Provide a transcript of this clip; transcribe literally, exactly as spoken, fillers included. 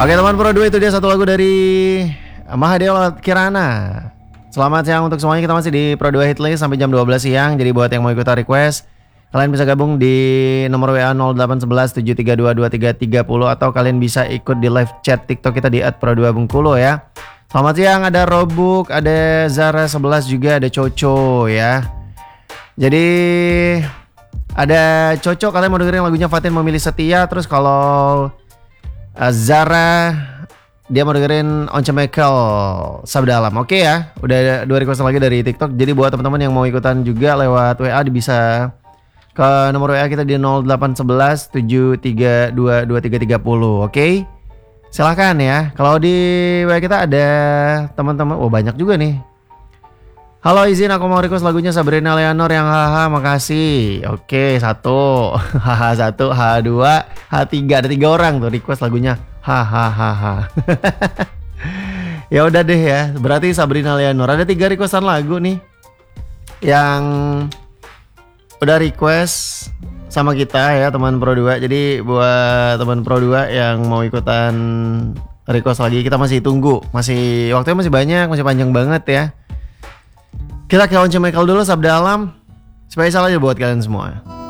Oke teman Pro dua, itu dia satu lagu dari Mahadeo Kirana. Selamat siang untuk semuanya, kita masih di Pro dua Hitlist sampai jam dua belas siang. Jadi buat yang mau ikutan request, kalian bisa gabung di nomor W A nol delapan satu satu tujuh tiga dua dua tiga tiga nol atau kalian bisa ikut di live chat TikTok kita di at pro dua bengkulu ya. Selamat siang, ada Robuk, ada Zara sebelas juga, ada Coco ya. Jadi ada Coco, kalian mau dengerin lagunya Fatin Memilih Setia. Terus kalau uh, Zara, dia mau dengerin Once Michael Sabda Alam. Oke ya, udah dua request lagi dari TikTok. Jadi buat teman-teman yang mau ikutan juga lewat W A, bisa ke nomor W A kita di nol delapan satu satu tujuh tiga dua dua tiga tiga nol. Oke, silahkan ya. Kalau di W A kita ada teman-teman, oh banyak juga nih. Halo, izin aku mau request lagunya Sabrina Leonor yang haha, makasih. Oke, satu haha satu, H dua, H tiga, ada tiga orang tuh request lagunya hahaha. Ya udah deh ya, berarti Sabrina Leonor ada tiga requestan lagu nih yang udah request sama kita ya teman Pro dua. Jadi buat teman Pro dua yang mau ikutan request lagi, kita masih tunggu, masih waktunya masih banyak, masih panjang banget ya. Kita ke Once Michael dulu, Sabda Alam, spesial aja buat kalian semua.